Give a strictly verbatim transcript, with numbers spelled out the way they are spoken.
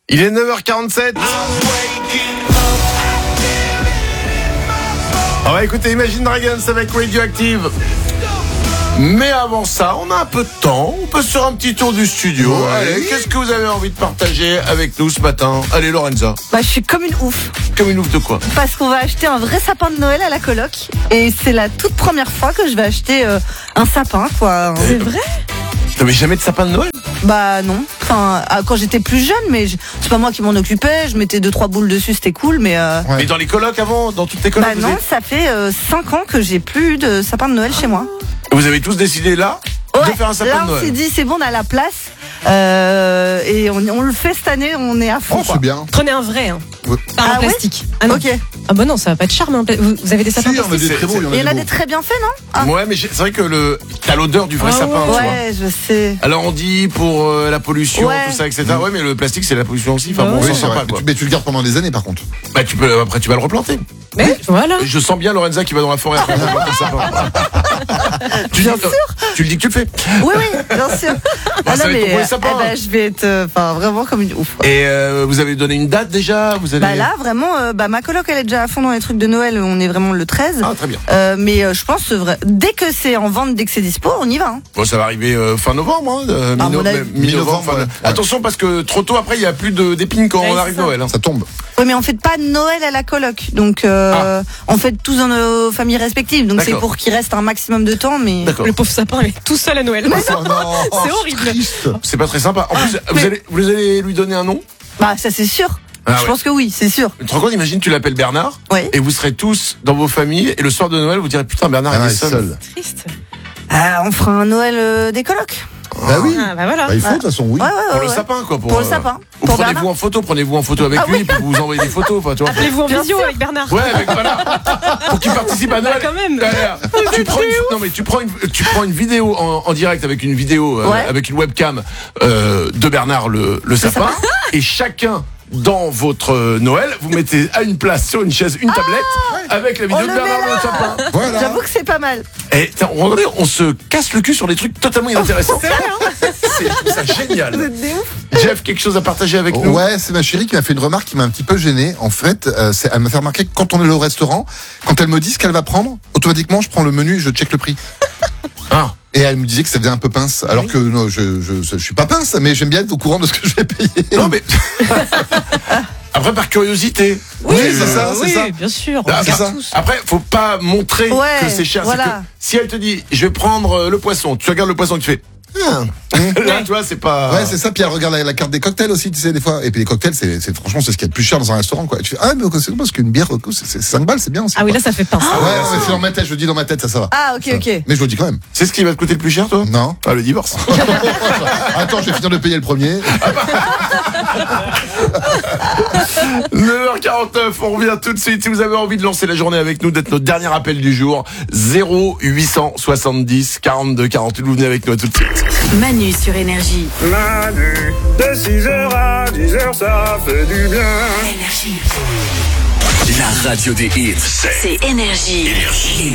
Il est neuf heures quarante-sept. On va écouter Imagine Dragons avec Radioactive. Mais avant ça, on a un peu de temps. On passe sur un petit tour du studio. Ouais. Allez, qu'est-ce que vous avez envie de partager avec nous ce matin? Allez, Lorenza. Bah, je suis comme une ouf. Comme une ouf de quoi? Parce qu'on va acheter un vrai sapin de Noël à la coloc. Et c'est la toute première fois que je vais acheter euh, un sapin, quoi. C'est vrai? T'avais jamais de sapin de Noël? Bah non. Enfin, quand j'étais plus jeune, mais je... c'est pas moi qui m'en occupais. Je mettais deux trois boules dessus, c'était cool, mais. Euh... Ouais. Mais dans les colocs avant, dans toutes tes colocs? Bah non, avez... ça fait euh, cinq ans que j'ai plus eu de sapin de Noël chez moi. Vous avez tous décidé là ouais, de faire un sapin là, de Noël? On s'est dit c'est bon, on a la place euh, et on, on le fait cette année, on est à fond. Oh, c'est bien. Prenez un vrai, hein. Ouais. Pas ah un plastique. Ouais ah non. Ok. Ah bah non, ça va pas être charme. Hein. Vous, vous avez des sapins si, plastiques? Il y en a des très beaux. Il y en a des très bien faits, non? Ah. Ouais, mais c'est vrai que le t'as l'odeur du vrai ah, sapin. Ouais, tu vois. ouais je sais. Alors on dit pour euh, la pollution, ouais. tout ça, et cetera. Ouais, mais le plastique c'est la pollution aussi. Enfin bah bon, ouais. on Oui, s'en c'est sort vrai. pas, quoi. Mais tu, mais tu le gardes pendant des années, par contre. Bah tu peux après tu vas le replanter. Mais voilà. Je sens bien Lorenza qui va dans la forêt après replanter le sapin. Tu Bien dis, sûr. Tu le dis que tu le fais. Oui, oui, bien sûr. Bah, ah ça non, va être mais, ton premier sapin. eh ben, je vais être euh, enfin, vraiment comme une ouf. Quoi. Et euh, vous avez donné une date déjà? Vous allez... Bah là, vraiment, euh, bah, ma coloc, elle est déjà à fond dans les trucs de Noël. On est vraiment le treize. Ah, très bien. Euh, mais euh, je pense, vrai, dès que c'est en vente, dès que c'est dispo, on y va. Hein. Bon, ça va arriver euh, fin novembre, hein, euh, Ah, mi-no- mon avis. mi-novembre. fin- Ouais. Attention parce que trop tôt après, il y a plus de d'épines quand Ouais, on c'est arrive ça. Noël. Hein. Ça tombe. Oui, mais on fait pas Noël à la coloc. Donc, euh, on fait tous dans nos familles respectives. Donc, c'est D'accord. pour qu'il reste un maximum de temps. Mais D'accord. Le pauvre sapin, il est tout seul à Noël. Oh non, C'est horrible. triste. C'est pas très sympa. En plus, vous mais- allez vous allez lui donner un nom? bah, ça, c'est sûr. Ah, je ouais. pense que oui, c'est sûr. Tu te rends compte, imagine, tu l'appelles Bernard, Ouais. et vous serez tous dans vos familles, et le soir de Noël, vous direz putain, Bernard Ah, il ouais, est seul. seul. Triste. Ah, on fera un Noël euh, des colocs. Bah oui. Ah bah voilà. Bah, il faut, de toute façon, oui. Ouais, ouais, Pour ouais, le ouais. sapin, quoi. Pour, Pour le euh, sapin. Ou Pour prenez-vous Bernard. en photo, prenez-vous en photo avec Ah lui, oui. puis vous envoyez des photos, enfin, tu vois. Appelez-vous en Bien visio sûr. avec Bernard. Ouais, mais voilà. Pour qu'il participe à Noël. Bah, quand même. Derrière. Tu prends une, non mais tu prends une, tu prends une vidéo en, en direct avec une vidéo, euh, Ouais. avec une webcam euh, de Bernard le, le sapin, et chacun dans votre euh, Noël, vous mettez à une place sur une chaise une tablette avec la vidéo On de le Bernard met le sapin. Voilà. J'avoue que c'est pas mal. Et tiens, on, on se casse le cul sur des trucs totalement inintéressants. C'est je trouve ça Vous génial. êtes des ouf. Jeff, quelque chose à partager avec nous? Ouais, c'est ma chérie qui m'a fait une remarque qui m'a un petit peu gêné. En fait, euh, c'est, elle m'a fait remarquer que quand on est au restaurant, quand elle me dit ce qu'elle va prendre, automatiquement, je prends le menu et je check le prix. Ah. Et elle me disait que ça faisait un peu pince. Alors Oui. que non, je, je, je, je suis pas pince, mais j'aime bien être au courant de ce que je vais payer. Non mais après par curiosité. Oui, c'est ça, c'est oui, ça. bien sûr. On Ah, regarde c'est ça. tous. Après, faut pas montrer Ouais, que c'est cher. voilà. C'est que si elle te dit, je vais prendre euh, le poisson, tu regardes le poisson, tu fais. Ah. Là, tu vois, c'est pas. Ouais, c'est ça. Puis elle regarde la, la carte des cocktails aussi, tu sais, des fois. Et puis les cocktails, c'est, c'est franchement, c'est ce qu'il y a de plus cher dans un restaurant, quoi. Et tu fais, ah, mais c'est parce qu'une bière, c'est, c'est cinq balles, c'est bien aussi. Ah oui, quoi. là, ça fait pince. Ah ouais, non, mais c'est dans ma tête, je le dis dans ma tête, ça, ça va. Ah, ok, ok. Mais je le dis quand même. C'est ce qui va te coûter le plus cher, toi? Non. Ah, le divorce. Attends, je vais finir de payer le premier. neuf heures quarante-neuf, on revient tout de suite. Si vous avez envie de lancer la journée avec nous, d'être notre dernier appel du jour, zéro huit cent soixante-dix quarante-deux quarante-huit. Vous venez avec nous tout de suite. Manu sur Énergie. Manu, de six heures à dix heures, ça fait du bien. Énergie. La radio des hits, c'est C'est Énergie. Énergie.